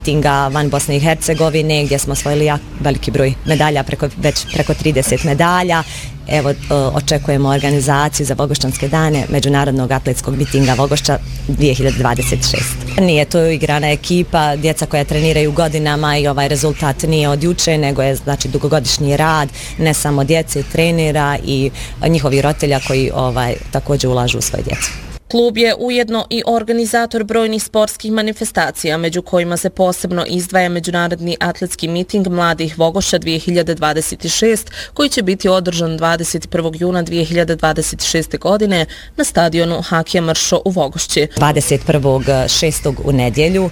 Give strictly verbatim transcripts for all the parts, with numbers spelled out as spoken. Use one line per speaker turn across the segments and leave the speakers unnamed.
mitinga van Bosne i Hercegovine gdje smo osvojili jak, veliki broj medalja, preko, već preko trideset medalja. Evo, očekujemo organizaciju za Vogošćanske dane Međunarodnog atletskog mitinga Vogošća dvije hiljade dvadeset šeste. Nije to igrana ekipa, djeca koja treniraju godinama i ovaj rezultat nije od juče, nego je znači dugogodišnji rad, ne samo djece, trenera i njihovi roditelja koji ovaj, također ulažu u svoje djecu.
Klub je ujedno i organizator brojnih sportskih manifestacija, među kojima se posebno izdvaja Međunarodni atletski miting Mladih Vogošća dvije hiljade dvadeset šest, koji će biti održan dvadeset prvog juna dvije hiljade dvadeset šeste. godine na stadionu Hakija Mršo u Vogošći.
dvadeset prvog šestog u nedjelju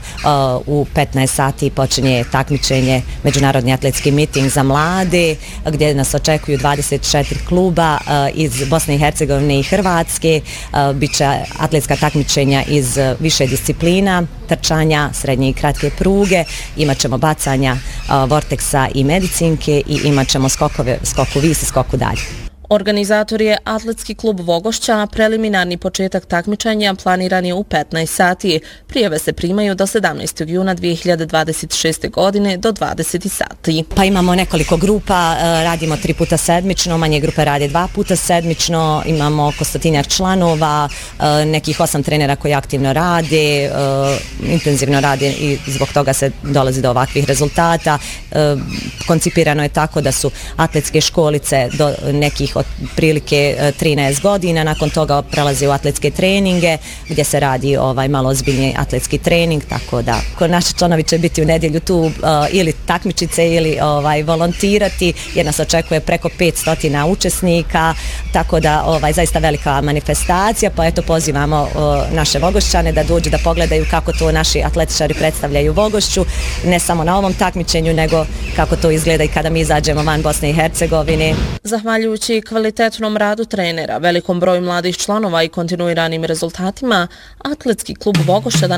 u petnaest sati počinje takmičenje Međunarodni atletski miting za mlade, gdje nas očekuju dvadeset četiri kluba iz Bosne i Hercegovine i Hrvatske. Biće atletska takmičenja iz više disciplina, trčanja, srednje i kratke pruge, imat ćemo bacanja vorteksa i medicinke i imat ćemo skokove, skoku vis i skoku dalje.
Organizator je Atletski klub Vogošća, a preliminarni početak takmičenja planiran je u petnaest sati. Prijave se primaju do sedamnaestog juna dvije hiljade dvadeset šeste. godine do dvadeset sati.
Pa imamo nekoliko grupa, radimo tri puta sedmično, manje grupe rade dva puta sedmično, imamo oko stotinjak članova, nekih osam trenera koji aktivno rade, intenzivno rade i zbog toga se dolazi do ovakvih rezultata. Koncipirano je tako da su atletske školice do nekih od prilike trinaest godina, nakon toga prelazi u atletske treninge gdje se radi ovaj malo ozbiljniji atletski trening, tako da naši članovi će biti u nedjelju tu uh, ili takmičice ili ovaj volontirati, jer nas očekuje preko petsto učesnika, tako da ovaj zaista velika manifestacija, pa eto pozivamo uh, naše Vogošćane da dođu da pogledaju kako to naši atletičari predstavljaju Vogošću, ne samo na ovom takmičenju, nego kako to izgleda i kada mi izađemo van Bosne i Hercegovine.
Zahvaljujući kvalitetnom radu trenera, velikom broju mladih članova i kontinuiranim rezultatima, Atletski klub Vogošća